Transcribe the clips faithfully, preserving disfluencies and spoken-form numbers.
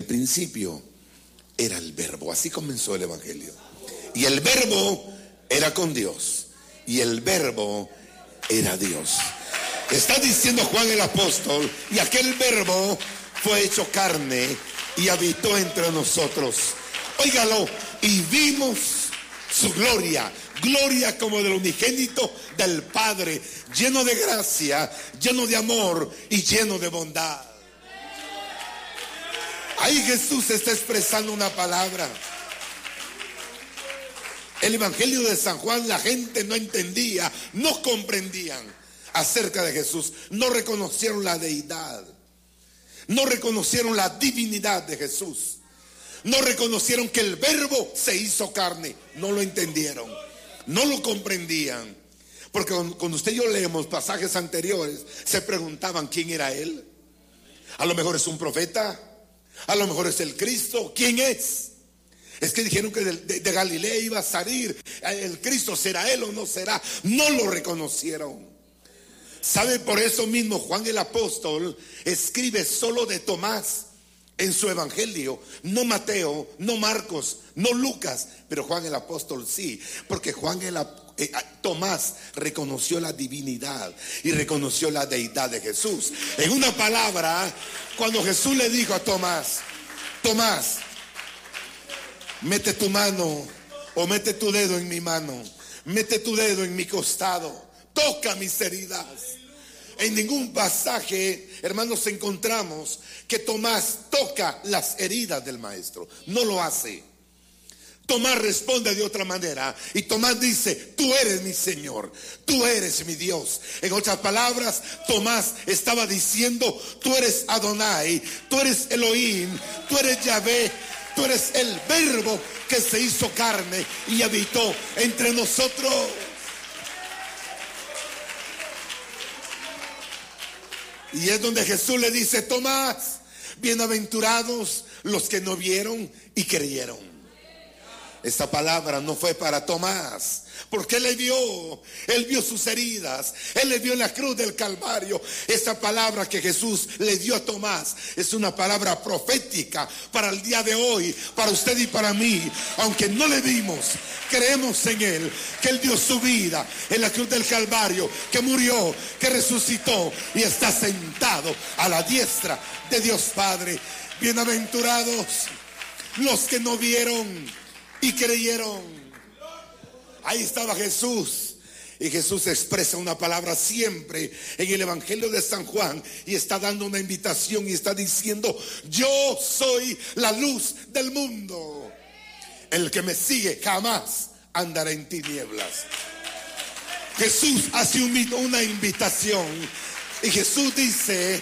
principio era el Verbo. Así comenzó el Evangelio. Y el Verbo era con Dios. Y el Verbo era Dios. Está diciendo Juan el apóstol, y aquel Verbo fue hecho carne y habitó entre nosotros. Óigalo, y vimos su gloria, gloria como del unigénito del Padre, lleno de gracia, lleno de amor y lleno de bondad. Ahí Jesús está expresando una palabra. El Evangelio de San Juan, la gente no entendía, no comprendían acerca de Jesús, no reconocieron la deidad, no reconocieron la divinidad de Jesús, no reconocieron que el Verbo se hizo carne, no lo entendieron, no lo comprendían, porque cuando usted y yo leemos pasajes anteriores, se preguntaban quién era Él. A lo mejor es un profeta, a lo mejor es el Cristo, ¿quién es? Es que dijeron que de, de, de Galilea iba a salir el Cristo, ¿será Él o no será? No lo reconocieron. ¿Sabe? Por eso mismo Juan el apóstol escribe solo de Tomás en su evangelio, no Mateo, no Marcos, no Lucas, pero Juan el apóstol sí, porque Juan el eh, Tomás reconoció la divinidad y reconoció la deidad de Jesús. En una palabra, cuando Jesús le dijo a Tomás, Tomás, mete tu mano o mete tu dedo en mi mano, mete tu dedo en mi costado, toca mis heridas. En ningún pasaje, hermanos, encontramos que Tomás toca las heridas del maestro. No lo hace. Tomás responde de otra manera y Tomás dice, tú eres mi Señor, tú eres mi Dios. En otras palabras, Tomás estaba diciendo, tú eres Adonai, tú eres Elohim, tú eres Yahvé, tú eres el Verbo que se hizo carne y habitó entre nosotros. Y es donde Jesús le dice, Tomás, bienaventurados los que no vieron y creyeron. Esta palabra no fue para Tomás, porque él le vio, él vio sus heridas, él le vio en la cruz del Calvario. Esta palabra que Jesús le dio a Tomás es una palabra profética para el día de hoy, para usted y para mí. Aunque no le vimos, creemos en él, que él dio su vida en la cruz del Calvario, que murió, que resucitó y está sentado a la diestra de Dios Padre. Bienaventurados los que no vieron y creyeron. Ahí estaba Jesús. Y Jesús expresa una palabra siempre en el Evangelio de San Juan y está dando una invitación y está diciendo, yo soy la luz del mundo. El que me sigue jamás andará en tinieblas. Jesús hace una invitación y Jesús dice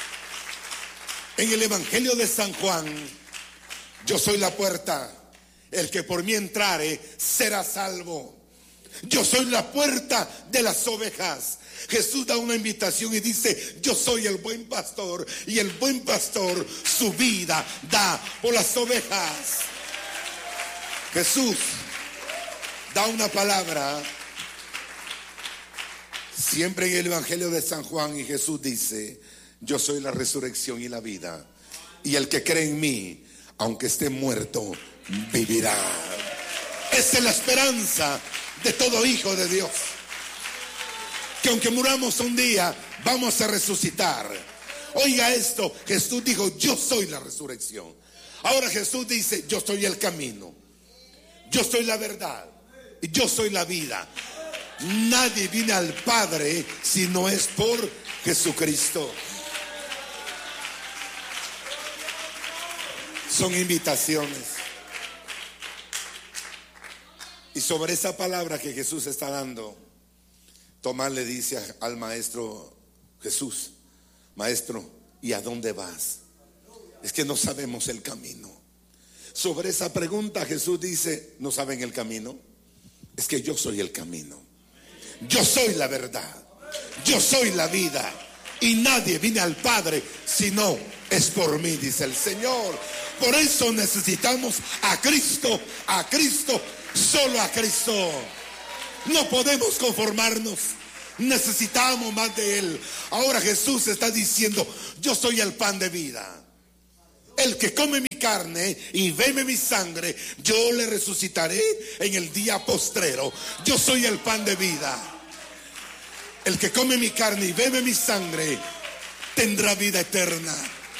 en el Evangelio de San Juan, yo soy la puerta. El que por mí entrare será salvo. Yo soy la puerta de las ovejas. Jesús da una invitación y dice, yo soy el buen pastor y el buen pastor su vida da por las ovejas. Jesús da una palabra siempre en el Evangelio de San Juan y Jesús dice, yo soy la resurrección y la vida, y el que cree en mí, aunque esté muerto, vivirá. Esa es la esperanza de todo hijo de Dios, que aunque muramos un día, vamos a resucitar. Oiga esto, Jesús dijo, yo soy la resurrección. Ahora Jesús dice, yo soy el camino, yo soy la verdad, yo soy la vida. Nadie viene al Padre si no es por Jesucristo. Son invitaciones. Y sobre esa palabra que Jesús está dando, Tomás le dice al maestro Jesús, maestro, ¿y a dónde vas? Es que no sabemos el camino. Sobre esa pregunta Jesús dice, ¿no saben el camino? Es que yo soy el camino, yo soy la verdad, yo soy la vida, y nadie viene al Padre si no es por mí, dice el Señor. Por eso necesitamos a Cristo, a Cristo, solo a Cristo. No podemos conformarnos, necesitamos más de Él. Ahora Jesús está diciendo, yo soy el pan de vida. El que come mi carne y bebe mi sangre, yo le resucitaré en el día postrero. Yo soy el pan de vida. El que come mi carne y bebe mi sangre tendrá vida eterna.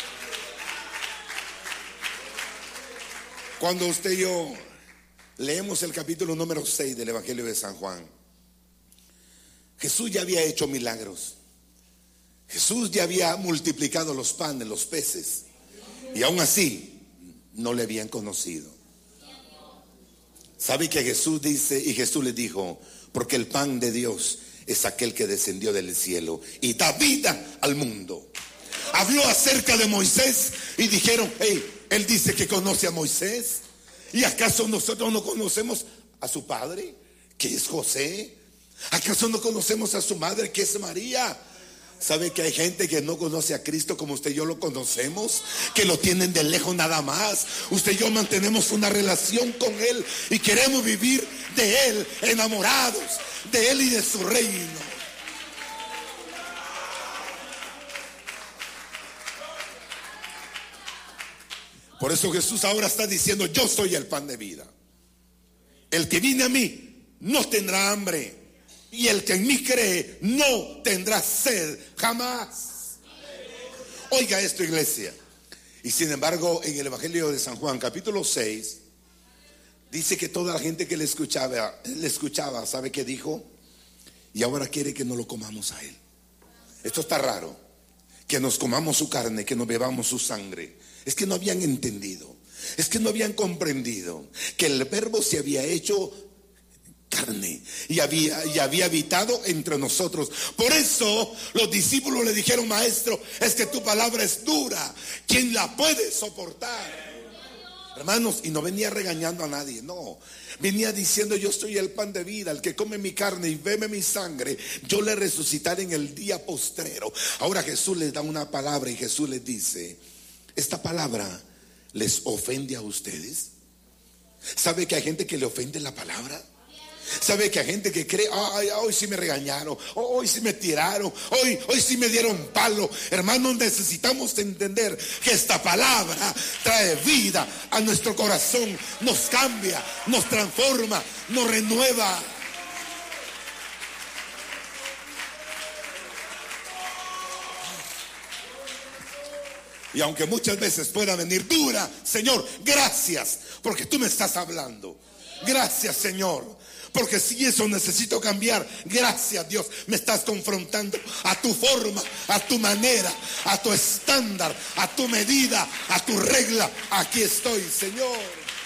Cuando usted y yo leemos el capítulo número seis del Evangelio de San Juan, Jesús ya había hecho milagros. Jesús ya había multiplicado los panes, los peces, y aún así no le habían conocido. ¿Sabe que Jesús dice? Y Jesús les dijo: porque el pan de Dios es aquel que descendió del cielo y da vida al mundo. Habló acerca de Moisés y dijeron: hey, él dice que conoce a Moisés. ¿Y acaso nosotros no conocemos a su padre, que es José? ¿Acaso no conocemos a su madre, que es María? ¿Sabe que hay gente que no conoce a Cristo como usted y yo lo conocemos? Que lo tienen de lejos nada más. Usted y yo mantenemos una relación con Él y queremos vivir de Él, enamorados de Él y de su reino. Por eso Jesús ahora está diciendo: yo soy el pan de vida. El que viene a mí no tendrá hambre, y el que en mí cree no tendrá sed jamás. Oiga esto, iglesia. Y sin embargo, en el Evangelio de San Juan, capítulo seis, dice que toda la gente que le escuchaba, le escuchaba, ¿sabe qué dijo? Y ahora quiere que no lo comamos a Él. Esto está raro. Que nos comamos su carne, que nos bebamos su sangre. Es que no habían entendido, es que no habían comprendido que el Verbo se había hecho carne y había, y había habitado entre nosotros. Por eso los discípulos le dijeron: maestro, es que tu palabra es dura, ¿quién la puede soportar? Hermanos, y no venía regañando a nadie, no, venía diciendo: yo soy el pan de vida, el que come mi carne y bebe mi sangre, yo le resucitaré en el día postrero. Ahora Jesús les da una palabra y Jesús les dice: ¿esta palabra les ofende a ustedes? ¿Sabe que hay gente que le ofende la palabra? ¿Sabe que hay gente que cree: ay, hoy sí me regañaron, hoy sí me tiraron, hoy, hoy sí me dieron palo? Hermanos, necesitamos entender que esta palabra trae vida a nuestro corazón, nos cambia, nos transforma, nos renueva. Y aunque muchas veces pueda venir dura, Señor, gracias, porque tú me estás hablando. Gracias, Señor, porque si eso necesito cambiar. Gracias, Dios, me estás confrontando a tu forma, a tu manera, a tu estándar, a tu medida, a tu regla. Aquí estoy, Señor.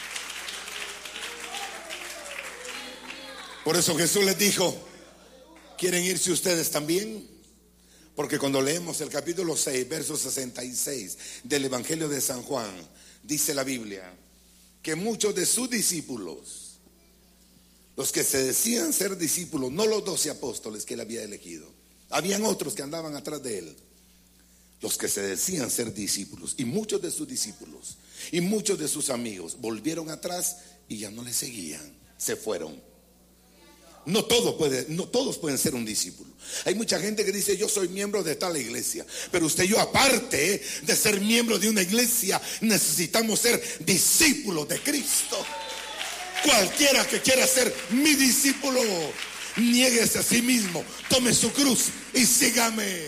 Por eso Jesús les dijo: ¿quieren irse ustedes también? Porque cuando leemos el capítulo seis, verso sesenta y seis del Evangelio de San Juan, dice la Biblia que muchos de sus discípulos, los que se decían ser discípulos, no los doce apóstoles que él había elegido, habían otros que andaban atrás de él, los que se decían ser discípulos, y muchos de sus discípulos y muchos de sus amigos volvieron atrás y ya no le seguían, se fueron. No todo puede, no todos pueden ser un discípulo. Hay mucha gente que dice: yo soy miembro de tal iglesia. Pero usted y yo, aparte de ser miembro de una iglesia, necesitamos ser discípulos de Cristo. Cualquiera que quiera ser mi discípulo, niéguese a sí mismo, tome su cruz y sígame.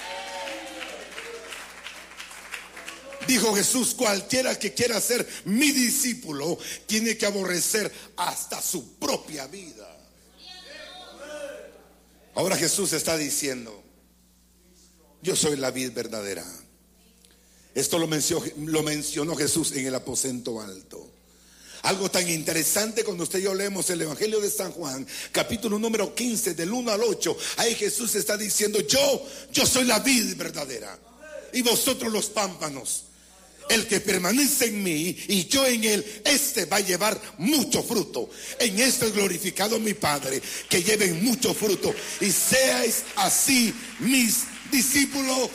Dijo Jesús: cualquiera que quiera ser mi discípulo tiene que aborrecer hasta su propia vida. Ahora Jesús está diciendo: yo soy la vid verdadera. Esto lo mencionó, lo mencionó Jesús en el aposento alto. Algo tan interesante cuando usted y yo leemos el Evangelio de San Juan, capítulo número quince, del uno al ocho. Ahí Jesús está diciendo: yo, yo soy la vid verdadera y vosotros los pámpanos. El que permanece en mí y yo en él, este va a llevar mucho fruto. En esto es glorificado mi Padre, que lleven mucho fruto y seáis así mis discípulos.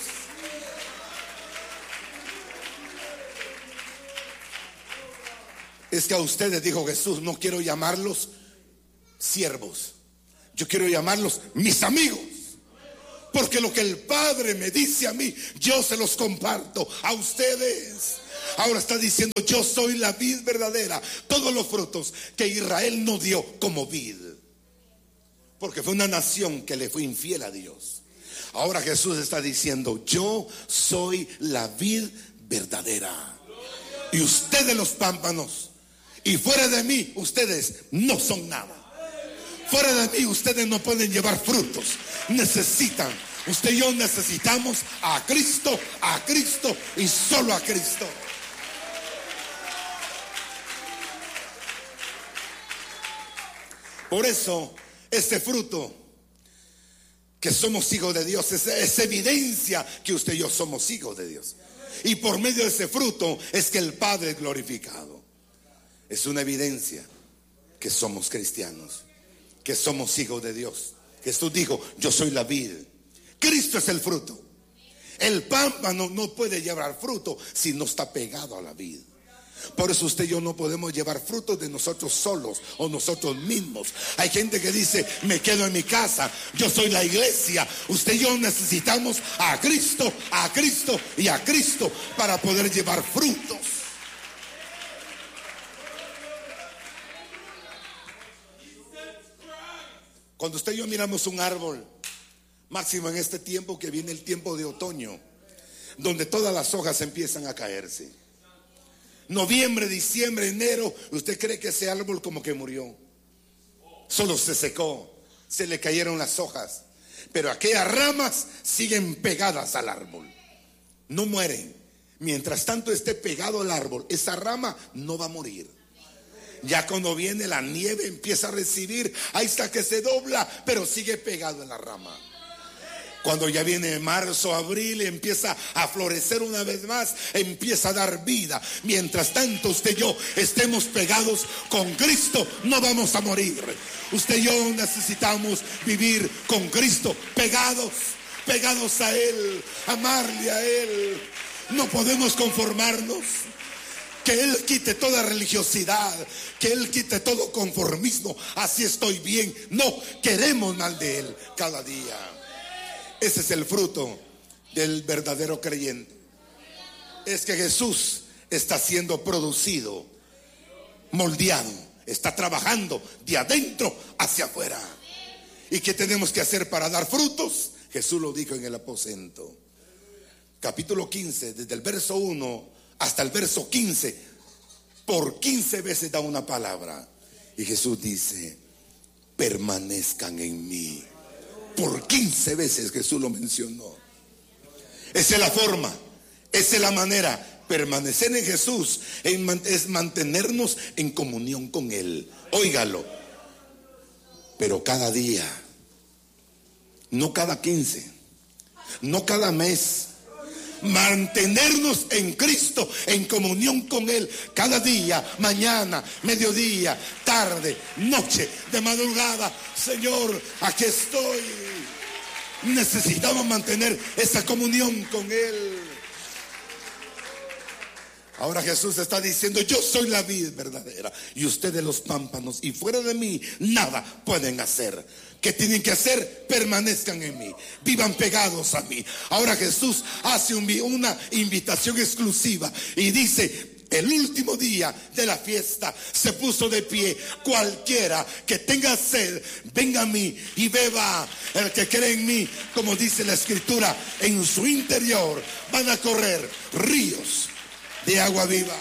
Es que a ustedes, dijo Jesús, no quiero llamarlos siervos, yo quiero llamarlos mis amigos. Porque lo que el Padre me dice a mí, yo se los comparto a ustedes. Ahora está diciendo: yo soy la vid verdadera. Todos los frutos que Israel no dio como vid, porque fue una nación que le fue infiel a Dios. Ahora Jesús está diciendo: yo soy la vid verdadera y ustedes los pámpanos, y fuera de mí ustedes no son nada. Fuera de mí ustedes no pueden llevar frutos. Necesitan, usted y yo necesitamos a Cristo, a Cristo y solo a Cristo. Por eso este fruto, que somos hijos de Dios, es, es evidencia que usted y yo somos hijos de Dios. Y por medio de ese fruto es que el Padre es glorificado. Es una evidencia que somos cristianos, que somos hijos de Dios. Jesús dijo: yo soy la vid, Cristo es el fruto. El pámpano no puede llevar fruto si no está pegado a la vid. Por eso usted y yo no podemos llevar frutos de nosotros solos o nosotros mismos. Hay gente que dice: me quedo en mi casa, yo soy la iglesia. Usted y yo necesitamos a Cristo, a Cristo y a Cristo para poder llevar frutos. Cuando usted y yo miramos un árbol, máximo en este tiempo que viene el tiempo de otoño, donde todas las hojas empiezan a caerse. Noviembre, diciembre, enero, usted cree que ese árbol como que murió. Solo se secó, se le cayeron las hojas, pero aquellas ramas siguen pegadas al árbol, no mueren. Mientras tanto esté pegado al árbol, esa rama no va a morir. Ya cuando viene la nieve empieza a recibir, ahí está que se dobla, pero sigue pegado en la rama. Cuando ya viene marzo, abril, empieza a florecer una vez más, empieza a dar vida. Mientras tanto usted y yo estemos pegados con Cristo, no vamos a morir. Usted y yo necesitamos vivir con Cristo, pegados, pegados a Él, amarle a Él. No podemos conformarnos. Que Él quite toda religiosidad, que Él quite todo conformismo. Así estoy bien. No, queremos más de Él cada día. Ese es el fruto del verdadero creyente. Es que Jesús está siendo producido, moldeado, está trabajando de adentro hacia afuera. ¿Y qué tenemos que hacer para dar frutos? Jesús lo dijo en el aposento. Capítulo quince, desde el verso uno hasta el verso quince, por quince veces da una palabra. Y Jesús dice: permanezcan en mí. Por quince veces Jesús lo mencionó. Esa es la forma, esa es la manera. Permanecer en Jesús es mantenernos en comunión con Él. Óigalo. Pero cada día, no cada quince, no cada mes. Mantenernos en Cristo, en comunión con Él, cada día, mañana, mediodía, tarde, noche, de madrugada. Señor, aquí estoy. Necesitamos mantener esa comunión con Él. Ahora Jesús está diciendo: yo soy la vid verdadera y ustedes los pámpanos, y fuera de mí nada pueden hacer. ¿Qué tienen que hacer? Permanezcan en mí, vivan pegados a mí. Ahora Jesús hace un, una invitación exclusiva y dice: el último día de la fiesta se puso de pie. Cualquiera que tenga sed, venga a mí y beba. El que cree en mí, como dice la Escritura, en su interior van a correr ríos de agua viva.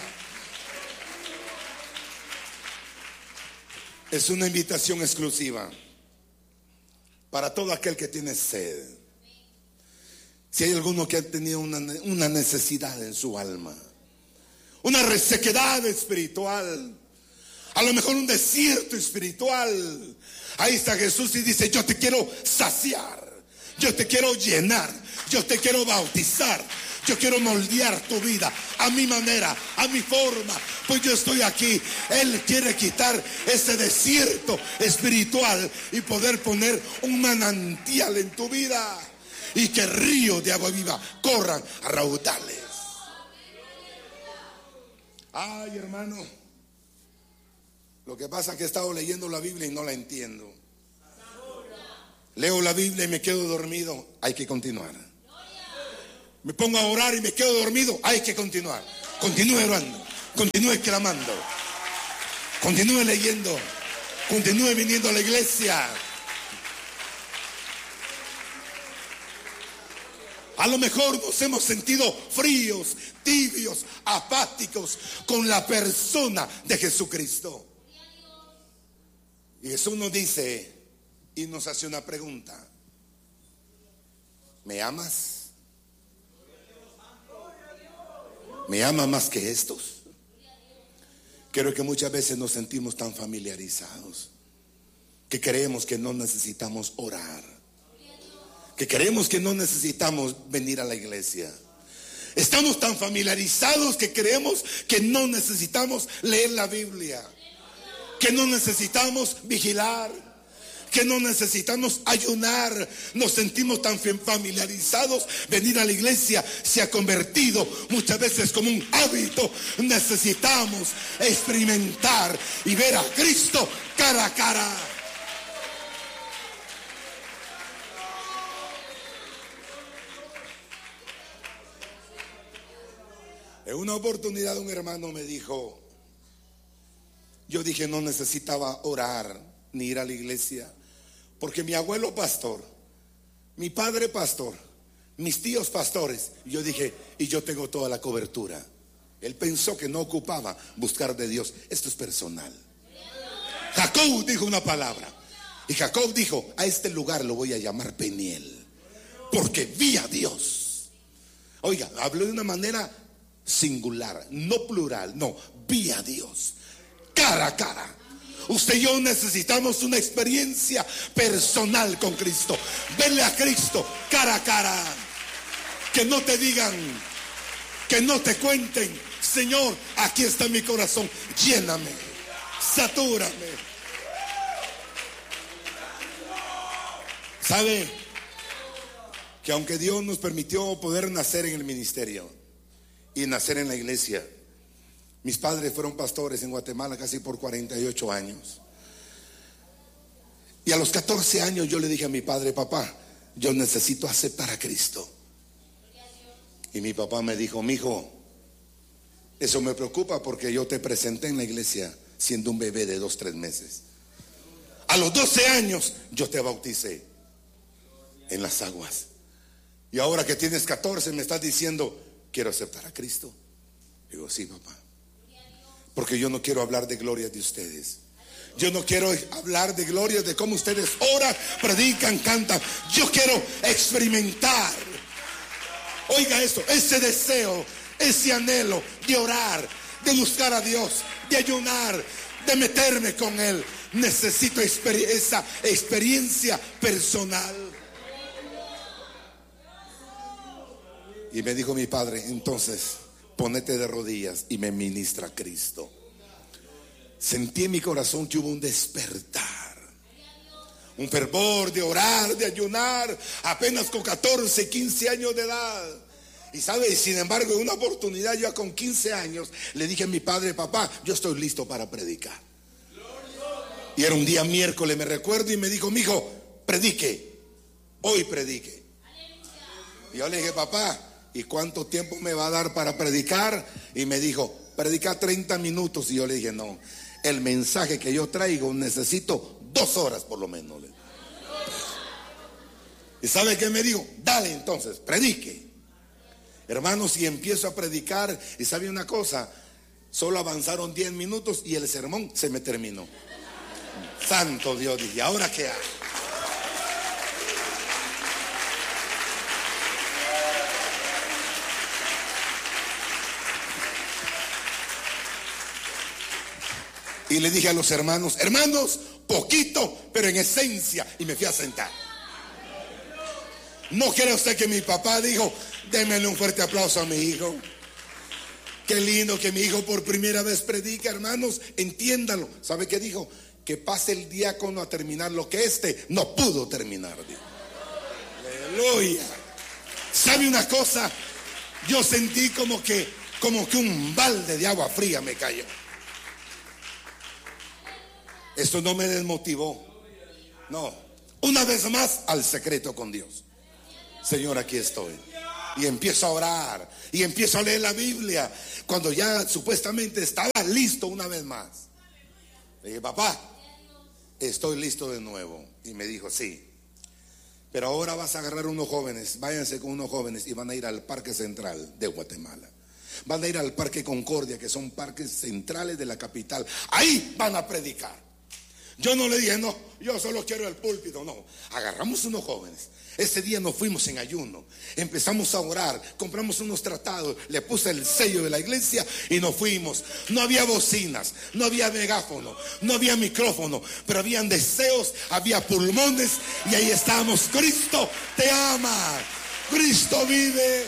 Es una invitación exclusiva para todo aquel que tiene sed. Si hay alguno que ha tenido una, una necesidad en su alma, una resequedad espiritual, a lo mejor un desierto espiritual, ahí está Jesús y dice: yo te quiero saciar, yo te quiero llenar, yo te quiero bautizar, yo quiero moldear tu vida a mi manera, a mi forma, pues yo estoy aquí. Él quiere quitar ese desierto espiritual y poder poner un manantial en tu vida, y que ríos de agua viva corran a raudales. Ay, hermano, lo que pasa es que he estado leyendo la Biblia y no la entiendo. Leo la Biblia y me quedo dormido. Hay que continuar. Me pongo a orar y me quedo dormido. Hay que continuar. Continúe orando, continúe clamando, continúe leyendo, continúe viniendo a la iglesia. A lo mejor nos hemos sentido fríos, tibios, apáticos con la persona de Jesucristo. Y Jesús nos dice y nos hace una pregunta: ¿me amas? ¿Me ama más que estos? Creo que muchas veces nos sentimos tan familiarizados que creemos que no necesitamos orar, que creemos que no necesitamos venir a la iglesia. Estamos tan familiarizados que creemos que no necesitamos leer la Biblia, que no necesitamos vigilar, que no necesitamos ayunar. Nos sentimos tan familiarizados. Venir a la iglesia se ha convertido muchas veces como un hábito. Necesitamos experimentar y ver a Cristo cara a cara. En una oportunidad un hermano me dijo, yo dije no necesitaba orar ni ir a la iglesia, porque mi abuelo pastor, mi padre pastor, mis tíos pastores. Yo dije, y yo tengo toda la cobertura. Él pensó que no ocupaba buscar de Dios. Esto es personal. Jacob dijo una palabra, y Jacob dijo, a este lugar lo voy a llamar Peniel, porque vi a Dios. Oiga, habló de una manera singular, no plural, no, vi a Dios cara a cara. Usted y yo necesitamos una experiencia personal con Cristo. Verle a Cristo cara a cara. Que no te digan, que no te cuenten, Señor, aquí está mi corazón, lléname, satúrame. ¿Sabe? Que aunque Dios nos permitió poder nacer en el ministerio y nacer en la iglesia, mis padres fueron pastores en Guatemala casi por cuarenta y ocho años. Y a los catorce años yo le dije a mi padre, papá, yo necesito aceptar a Cristo. Y mi papá me dijo, mijo, eso me preocupa porque yo te presenté en la iglesia siendo un bebé de dos, tres meses. A los doce años yo te bauticé en las aguas. Y ahora que tienes catorce me estás diciendo, quiero aceptar a Cristo. Digo, sí, papá. Porque yo no quiero hablar de glorias de ustedes. Yo no quiero hablar de glorias de cómo ustedes oran, predican, cantan. Yo quiero experimentar. Oiga esto, ese deseo, ese anhelo de orar, de buscar a Dios, de ayunar, de meterme con Él. Necesito exper- esa experiencia personal. Y me dijo mi padre, entonces ponete de rodillas y me ministra Cristo. Sentí en mi corazón que hubo un despertar, un fervor de orar, de ayunar, apenas con catorce, quince años de edad. Y sabe, sin embargo, en una oportunidad yo con quince años le dije a mi padre, papá, yo estoy listo para predicar. Y era un día miércoles, me recuerdo, y me dijo, mijo, predique, hoy predique. Y yo le dije, papá, ¿y cuánto tiempo me va a dar para predicar? Y me dijo, predica treinta minutos. Y yo le dije, no, el mensaje que yo traigo necesito dos horas por lo menos. ¿Y sabe qué me dijo? Dale entonces, predique. Hermanos, y empiezo a predicar. Y sabe una cosa, solo avanzaron diez minutos y el sermón se me terminó. Santo Dios, dije, ¿y ahora qué hago? Y le dije a los hermanos, hermanos, poquito, pero en esencia. Y me fui a sentar. ¿No cree usted que mi papá dijo, démele un fuerte aplauso a mi hijo? Qué lindo que mi hijo por primera vez predica, hermanos, entiéndalo. ¿Sabe qué dijo? Que pase el diácono a terminar lo que este no pudo terminar. Dijo. Aleluya. ¿Sabe una cosa? Yo sentí como que, como que un balde de agua fría me cayó. Esto no me desmotivó. No. Una vez más al secreto con Dios. Señor, aquí estoy. Y empiezo a orar y empiezo a leer la Biblia. Cuando ya supuestamente estaba listo una vez más, le dije: papá, estoy listo de nuevo. Y me dijo: sí, pero ahora vas a agarrar unos jóvenes, váyanse con unos jóvenes y van a ir al Parque Central de Guatemala. Van a ir al Parque Concordia, que son parques centrales de la capital. Ahí van a predicar. Yo no le dije: no, yo solo quiero el púlpito. No, agarramos unos jóvenes. Ese día nos fuimos en ayuno, empezamos a orar, compramos unos tratados, le puse el sello de la iglesia y nos fuimos. No había bocinas, no había megáfono, no había micrófono, pero habían deseos, había pulmones, y ahí estábamos. Cristo te ama, Cristo vive.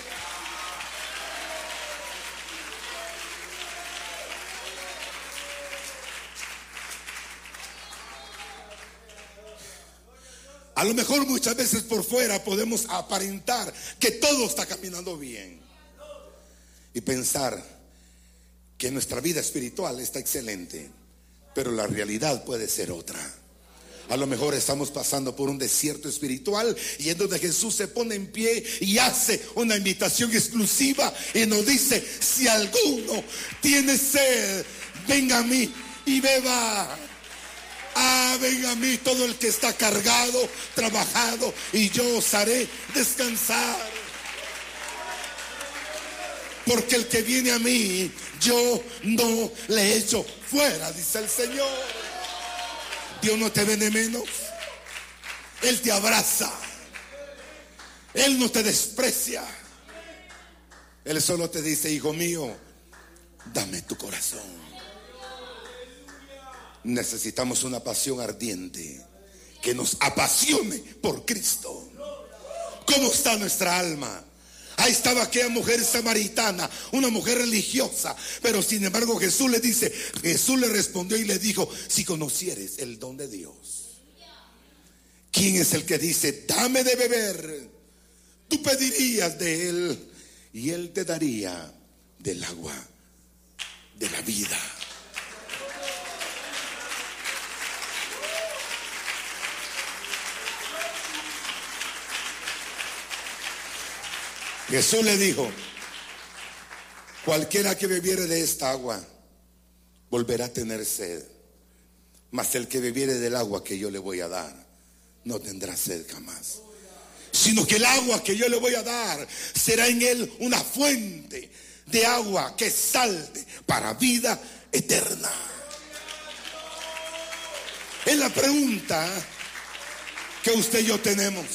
A lo mejor muchas veces por fuera podemos aparentar que todo está caminando bien y pensar que nuestra vida espiritual está excelente, pero la realidad puede ser otra. A lo mejor estamos pasando por un desierto espiritual, y es donde Jesús se pone en pie y hace una invitación exclusiva y nos dice: si alguno tiene sed, venga a mí y beba. Ah, venga a mí todo el que está cargado, trabajado, y yo os haré descansar. Porque el que viene a mí, yo no le echo fuera, dice el Señor. Dios no te ve de menos. Él te abraza. Él no te desprecia. Él solo te dice: hijo mío, dame tu corazón. Necesitamos una pasión ardiente que nos apasione por Cristo. ¿Cómo está nuestra alma? Ahí estaba aquella mujer samaritana, una mujer religiosa, pero sin embargo Jesús le dice, Jesús le respondió y le dijo: si conocieres el don de Dios, ¿quién es el que dice: dame de beber? Tú pedirías de él y él te daría del agua de la vida. Jesús le dijo: cualquiera que bebiere de esta agua volverá a tener sed, mas el que bebiere del agua que yo le voy a dar no tendrá sed jamás, sino que el agua que yo le voy a dar será en él una fuente de agua que salte para vida eterna. Es la pregunta que usted y yo tenemos: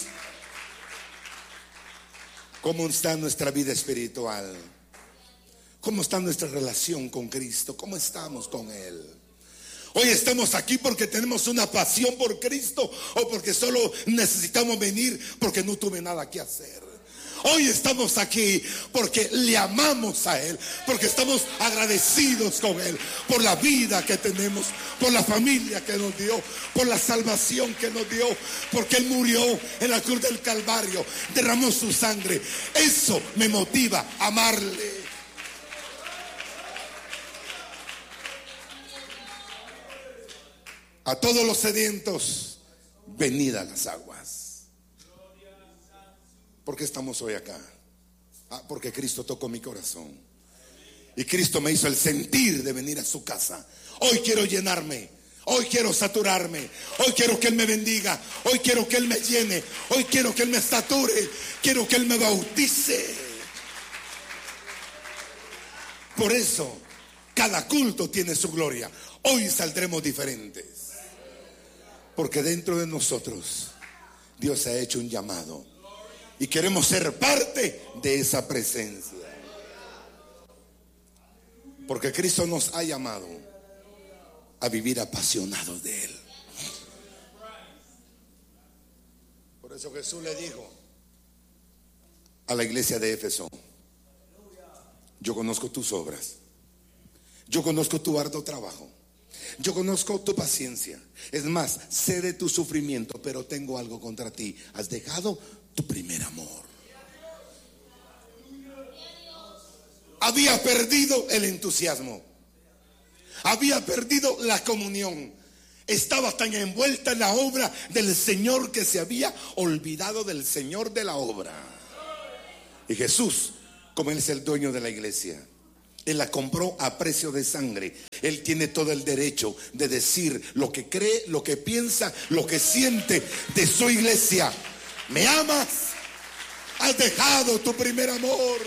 ¿cómo está nuestra vida espiritual? ¿Cómo está nuestra relación con Cristo? ¿Cómo estamos con Él? Hoy estamos aquí porque tenemos una pasión por Cristo, o porque solo necesitamos venir porque no tuve nada que hacer. Hoy estamos aquí porque le amamos a Él, porque estamos agradecidos con Él por la vida que tenemos, por la familia que nos dio, por la salvación que nos dio, porque Él murió en la cruz del Calvario, derramó su sangre. Eso me motiva a amarle. A todos los sedientos, venid a las aguas. ¿Por qué estamos hoy acá? Ah, porque Cristo tocó mi corazón y Cristo me hizo el sentir de venir a su casa. Hoy quiero llenarme, hoy quiero saturarme, hoy quiero que Él me bendiga, hoy quiero que Él me llene, hoy quiero que Él me sature, quiero que Él me bautice. Por eso cada culto tiene su gloria. Hoy saldremos diferentes, porque dentro de nosotros Dios ha hecho un llamado y queremos ser parte de esa presencia, porque Cristo nos ha llamado a vivir apasionados de Él. Por eso Jesús le dijo a la iglesia de Éfeso: yo conozco tus obras, yo conozco tu arduo trabajo, yo conozco tu paciencia, es más, sé de tu sufrimiento, pero tengo algo contra ti: has dejado tu primer amor. Había perdido el entusiasmo, había perdido la comunión, estaba tan envuelta en la obra del Señor que se había olvidado del Señor de la obra. Y Jesús, como Él es el dueño de la iglesia, Él la compró a precio de sangre. Él tiene todo el derecho de decir lo que cree, lo que piensa, lo que siente de su iglesia. ¿Me amas? ¿Has dejado tu primer amor?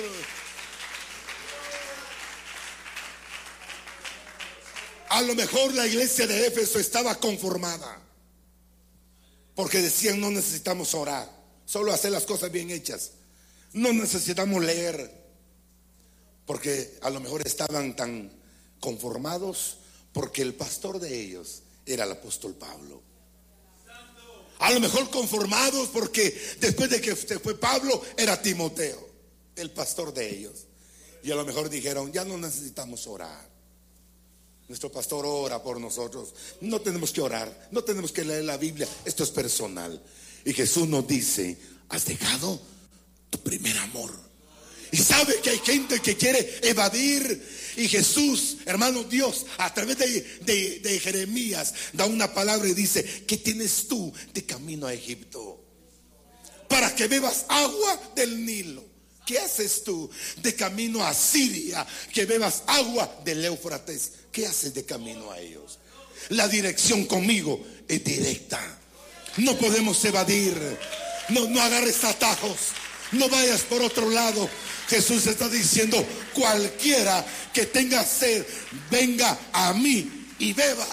A lo mejor la iglesia de Éfeso estaba conformada, porque decían: no necesitamos orar, solo hacer las cosas bien hechas. No necesitamos leer, porque a lo mejor estaban tan conformados porque el pastor de ellos era el apóstol Pablo. A lo mejor conformados porque después de que se fue Pablo era Timoteo, el pastor de ellos. Y a lo mejor dijeron: ya no necesitamos orar. Nuestro pastor ora por nosotros. No tenemos que orar, no tenemos que leer la Biblia. Esto es personal. Y Jesús nos dice: has dejado tu primer amor. Y sabe que hay gente que quiere evadir. Y Jesús, hermano, Dios, a través de, de, de Jeremías, da una palabra y dice: ¿qué tienes tú de camino a Egipto? Para que bebas agua del Nilo. ¿Qué haces tú de camino a Siria? Que bebas agua del Éufrates. ¿Qué haces de camino a ellos? La dirección conmigo es directa. No podemos evadir. No, no agarres atajos. No vayas por otro lado. Jesús está diciendo: cualquiera que tenga sed, venga a mí y beba.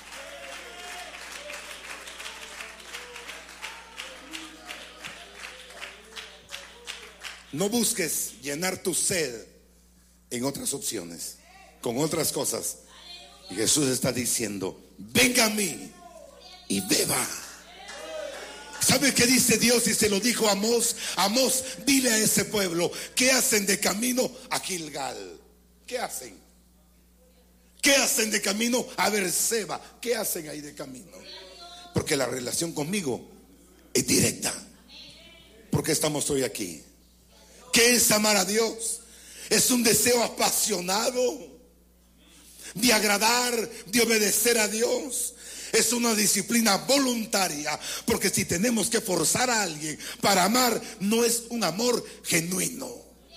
No busques llenar tu sed en otras opciones, con otras cosas. Y Jesús está diciendo: venga a mí y beba. ¿Sabe qué dice Dios? Y se lo dijo a Amós: Amós, dile a ese pueblo: ¿qué hacen de camino a Gilgal? ¿Qué hacen? ¿Qué hacen de camino a Berseba? ¿Qué hacen ahí de camino? Porque la relación conmigo es directa. ¿Por qué estamos hoy aquí? ¿Qué es amar a Dios? Es un deseo apasionado de agradar, de obedecer a Dios. Es una disciplina voluntaria, porque si tenemos que forzar a alguien para amar, no es un amor genuino.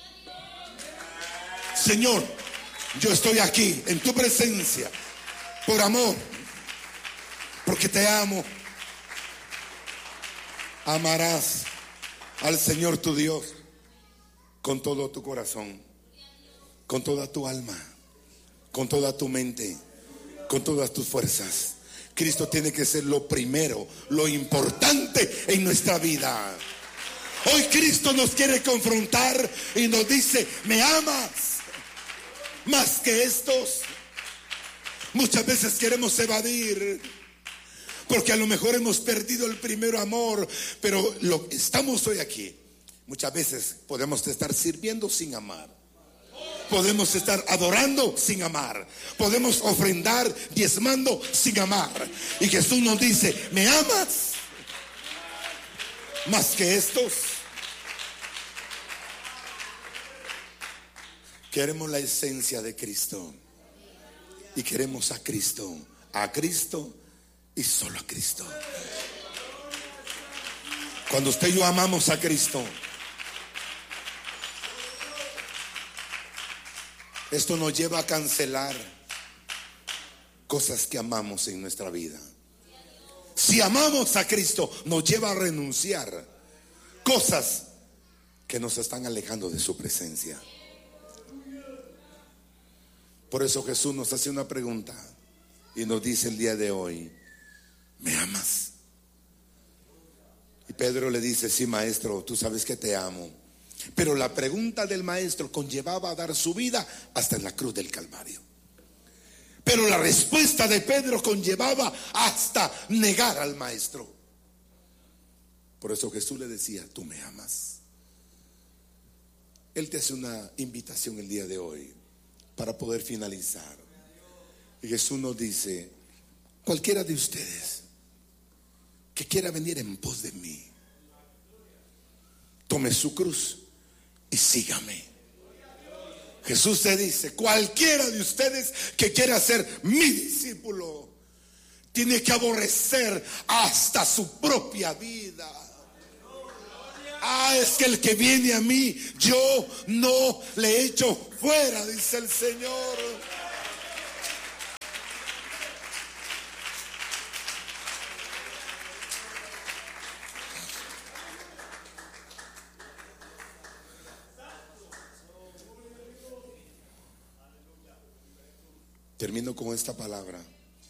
Señor, yo estoy aquí en tu presencia por amor, porque te amo. Amarás al Señor tu Dios con todo tu corazón, con toda tu alma, con toda tu mente, con todas tus fuerzas. Cristo tiene que ser lo primero, lo importante en nuestra vida. Hoy Cristo nos quiere confrontar y nos dice: ¿me amas más que estos? Muchas veces queremos evadir, porque a lo mejor hemos perdido el primer amor. Pero lo estamos hoy aquí. Muchas veces podemos estar sirviendo sin amar. Podemos estar adorando sin amar. Podemos ofrendar, diezmando sin amar. Y Jesús nos dice: ¿me amas más que estos? Queremos la esencia de Cristo. Y queremos a Cristo. A Cristo y solo a Cristo. Cuando usted y yo amamos a Cristo, esto nos lleva a cancelar cosas que amamos en nuestra vida. Si amamos a Cristo, nos lleva a renunciar cosas que nos están alejando de su presencia. Por eso Jesús nos hace una pregunta y nos dice el día de hoy: ¿me amas? Y Pedro le dice: sí, maestro, tú sabes que te amo. Pero la pregunta del maestro conllevaba a dar su vida hasta en la cruz del Calvario. Pero la respuesta de Pedro conllevaba hasta negar al maestro. Por eso Jesús le decía: tú me amas. Él te hace una invitación el día de hoy para poder finalizar. Y Jesús nos dice: cualquiera de ustedes que quiera venir en pos de mí, tome su cruz y sígame. Jesús te dice: cualquiera de ustedes que quiera ser mi discípulo, tiene que aborrecer hasta su propia vida. Ah, es que el que viene a mí, yo no le echo fuera, dice el Señor. Termino con esta palabra.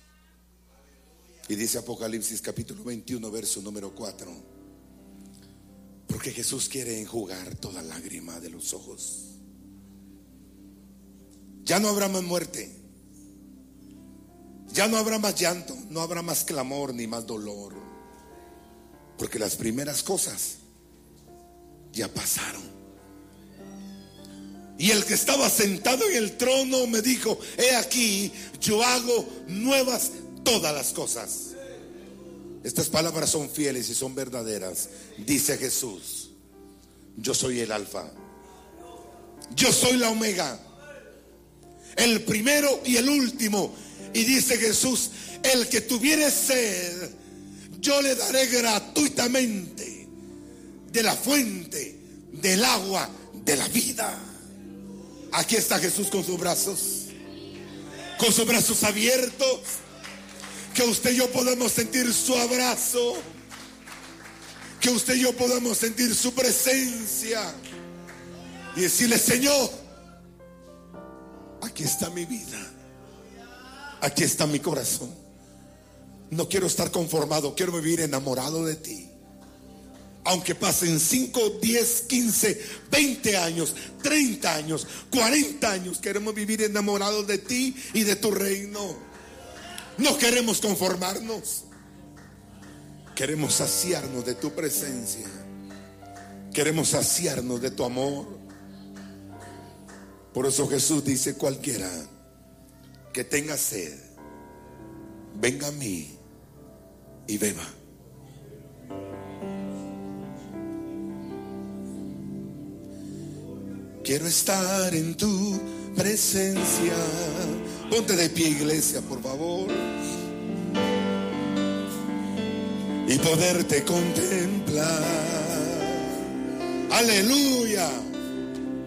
Y dice Apocalipsis capítulo veintiuno, verso número cuatro. Porque Jesús quiere enjugar toda lágrima de los ojos. Ya no habrá más muerte. Ya no habrá más llanto. No habrá más clamor ni más dolor. Porque las primeras cosas ya pasaron. Y el que estaba sentado en el trono me dijo: he aquí, yo hago nuevas todas las cosas. Estas palabras son fieles y son verdaderas. Dice Jesús: yo soy el alfa, yo soy la omega, el primero y el último. Y dice Jesús: el que tuviere sed, yo le daré gratuitamente de la fuente del agua de la vida. Aquí está Jesús con sus brazos, con sus brazos abiertos. Que usted y yo podamos sentir su abrazo, que usted y yo podamos sentir su presencia y decirle: Señor, aquí está mi vida, aquí está mi corazón. No quiero estar conformado, quiero vivir enamorado de ti. Aunque pasen cinco, diez, quince, veinte años, treinta años, cuarenta años, queremos vivir enamorados de ti y de tu reino. No queremos conformarnos. Queremos saciarnos de tu presencia. Queremos saciarnos de tu amor. Por eso Jesús dice: cualquiera que tenga sed, venga a mí y beba. Quiero estar en tu presencia. Ponte de pie, iglesia, por favor. Y poderte contemplar. Aleluya.